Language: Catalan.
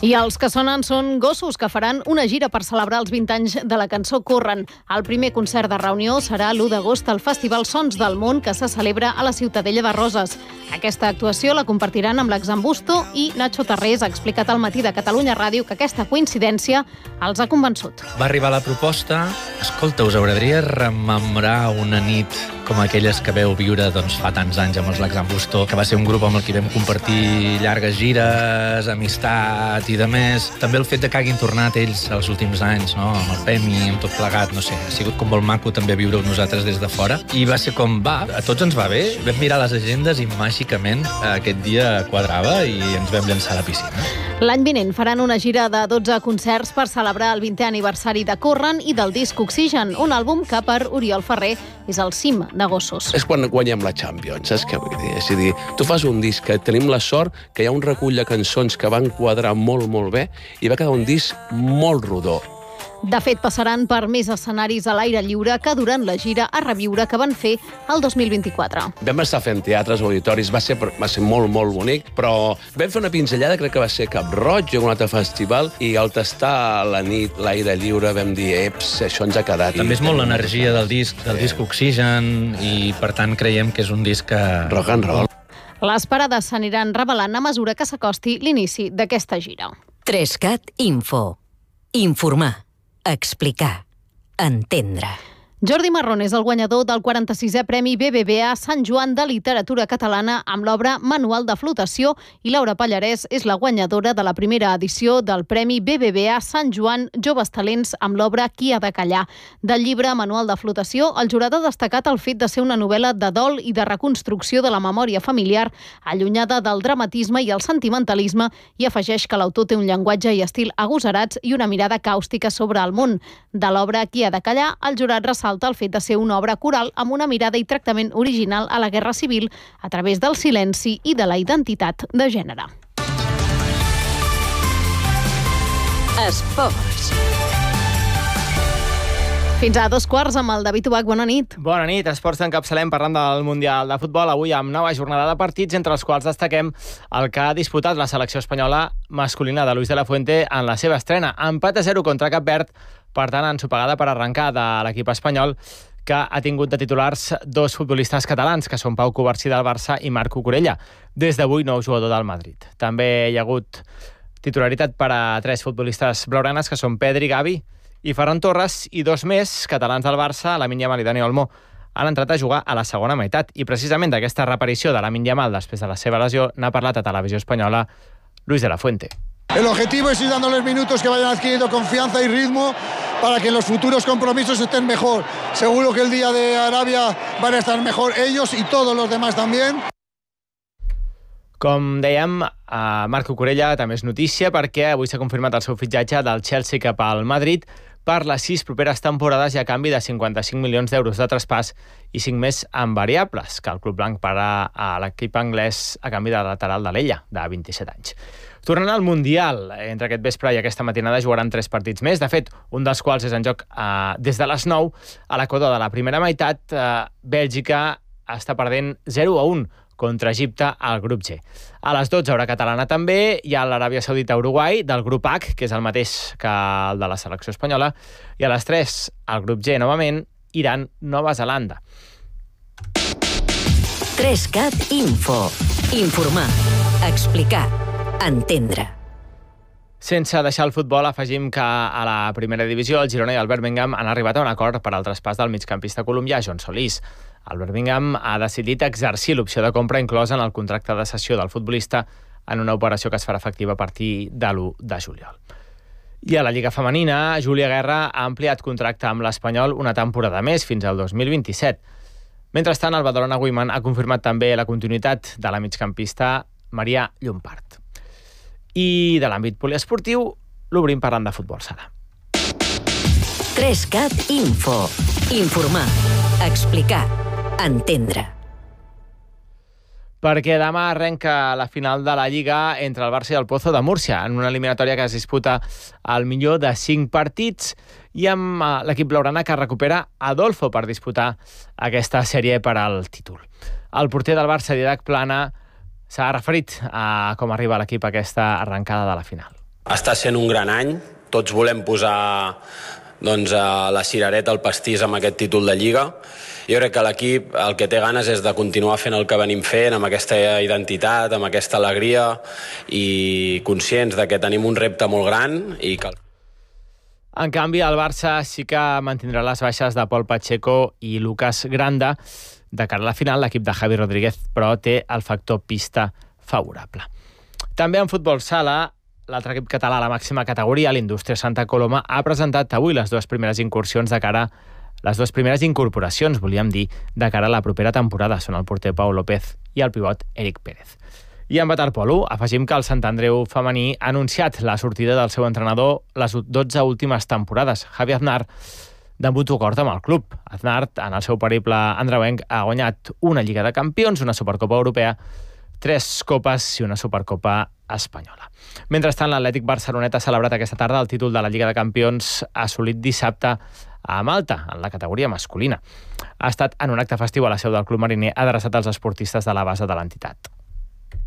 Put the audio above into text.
I els que sonen són Gossos, que faran una gira per celebrar els 20 anys de la cançó Corren. El primer concert de reunió serà l'1 d'agost al Festival Sons del Món, que se celebra a la Ciutadella de Roses. Aquesta actuació la compartiran amb l'Exambusto i Nacho Tarrés ha explicat al Matí de Catalunya Ràdio que aquesta coincidència els ha convençut. Va arribar la proposta, escolta, us agradaria rememorar una nit com aquelles que veu viure fa tants anys amb els l'Exambusto, que va ser un grup amb el que vam compartir llargues gires, amistat i de més. També el fet de que hagin tornat ells els últims anys, no? Amb el Pemi, amb tot plegat, no sé, ha sigut com molt maco també viure-ho nosaltres des de fora. I va ser com, a tots ens va bé. Vam mirar les agendes i màgicament aquest dia quadrava i ens vam llançar a la piscina. L'any vinent faran una gira de 12 concerts per celebrar el 20è aniversari de Corren i del disc Oxigen, un àlbum que per Oriol Ferrer és el cim de Gossos. És quan guanyem la Champions, saps què vull dir? És a dir, tu fas un disc que tenim la sort que hi ha un recull de cançons que van quadrar molt, molt bé i va quedar un disc molt rodó. De fet, passaran per més escenaris a l'aire lliure que durant la gira a reviure que van fer el 2024. Vam estar fent teatres, auditoris, va ser molt, molt bonic, però vam fer una pinzellada, crec que va ser Cap Roig, o un altre festival, i al tastar a la nit l'aire lliure vam dir, això ens ha quedat. També és molt l'energia del disc Oxigen, i per tant creiem que és un disc que... Rock and roll. Les parades s'aniran revelant a mesura que s'acosti l'inici d'aquesta gira. 3CAT Info. Informar. Explicar. Entendre. Jordi Marrón és el guanyador del 46è Premi BBVA Sant Joan de Literatura Catalana amb l'obra Manual de flotació i Laura Pallarès és la guanyadora de la primera edició del Premi BBVA Sant Joan Joves Talents amb l'obra Qui ha de callar. Del llibre Manual de flotació, el jurat ha destacat el fet de ser una novel·la de dol i de reconstrucció de la memòria familiar, allunyada del dramatisme i el sentimentalisme, i afegeix que l'autor té un llenguatge i estil agosarats i una mirada càustica sobre el món. De l'obra Qui ha de callar, el jurat ressalta el fet de ser una obra coral amb una mirada i tractament original a la Guerra Civil a través del silenci i de la identitat de gènere. Esports. Fins a 2:15 amb el David Ubach. Bona nit. Bona nit. Esports encapçalem parlant del Mundial de Futbol. Avui amb nova jornada de partits, entre els quals destaquem el que ha disputat la selecció espanyola masculina de Luis de la Fuente en la seva estrena. Empat a 0 contra Cap Verd, per tant, ensopegada per arrencar de l'equip espanyol, que ha tingut de titulars dos futbolistes catalans, que són Pau Covarsí del Barça i Marc Cucurella, des d'avui nou jugador del Madrid. També hi ha hagut titularitat per a tres futbolistes blaugranes, que són Pedri, Gavi i Ferran Torres, i dos més catalans del Barça, Lamine Yamal i Dani Olmo, han entrat a jugar a la segona meitat. I precisament d'aquesta reaparició de Lamine Yamal després de la seva lesió n'ha parlat a Televisió Espanyola Luis de la Fuente. El objetivo es ir dándoles minutos que vayan adquiriendo confianza y ritmo para que en los futuros compromisos estén mejor. Seguro que el día de Arabia van a estar mejor ellos y todos los demás también. Com dèiem, Marc Cucurella també és notícia perquè avui s'ha confirmat el seu fitxatge del Chelsea cap al Madrid per les 6 properes temporades i a canvi de 55 milions d'euros de traspàs i 5 més en variables, que el club blanc pagarà a l'equip anglès a canvi de lateral de l'Ella, de 27 anys. Tornant al Mundial, entre aquest vespre i aquesta matinada jugaran 3 partits més, de fet, un dels quals és en joc des de les 9. A l'equador de la primera meitat, Bèlgica està perdent 0-1 contra Egipte al grup G. A les 12, hora catalana també, hi ha l'Aràbia Saudita-Uruguai del grup H, que és el mateix que el de la selecció espanyola, i a les 3, al grup G novament, Iran-Nova Zelanda. 3CAT Info. Informar. Explicar. Entendre. Sense deixar el futbol, afegim que a la primera divisió el Girona i el Birmingham han arribat a un acord per al traspàs del migcampista colombià John Solís. El Birmingham ha decidit exercir l'opció de compra inclosa en el contracte de cessió del futbolista en una operació que es farà efectiva a partir de l'1 de juliol. I a la Lliga Femenina, Júlia Guerra ha ampliat contracte amb l'Espanyol una temporada més, fins al 2027. Mentrestant, el Badalona Women ha confirmat també la continuïtat de la migcampista Maria Llompart. I de l'àmbit poliesportiu, l'obrim parlant de futbol sala. 3CAT Info. Informar. Explicar. Entendre. Perquè demà arrenca la final de la Lliga entre el Barça i el Pozo de Múrcia, en una eliminatòria que es disputa al millor de 5 partits, i amb l'equip blaugrana que recupera Adolfo per disputar aquesta sèrie per al títol. El porter del Barça, Didac Plana, s'ha referit a com arriba l'equip a aquesta arrencada de la final. Està sent un gran any, tots volem posar la cirereta al pastís amb aquest títol de Lliga. Jo crec que l'equip el que té ganes és de continuar fent el que venim fent, amb aquesta identitat, amb aquesta alegria i conscients de que tenim un repte molt gran i que... En canvi, el Barça sí que mantindrà les baixes de Pol Pacheco i Lucas Granda. De cara a la final, l'equip de Javi Rodríguez, però té el factor pista favorable. També en futbol sala, l'altre equip català a la màxima categoria, l'Indústria Santa Coloma, ha presentat avui les dues primeres incorporacions, volíem dir, de cara a la propera temporada. Són el porter Pau López i el pivot Eric Pérez. I en waterpolo, afegim que el Sant Andreu femení ha anunciat la sortida del seu entrenador les 12 últimes temporades. Javi Aznar, de mutu acord amb el club. Aznar, en el seu periple andreuenc, ha guanyat una Lliga de Campions, una Supercopa Europea, 3 copes i una Supercopa espanyola. Mentrestant, l'Atlètic Barcelonet ha celebrat aquesta tarda el títol de la Lliga de Campions assolit dissabte a Malta, en la categoria masculina. Ha estat en un acte festiu a la seu del club mariner adreçat als esportistes de la base de l'entitat.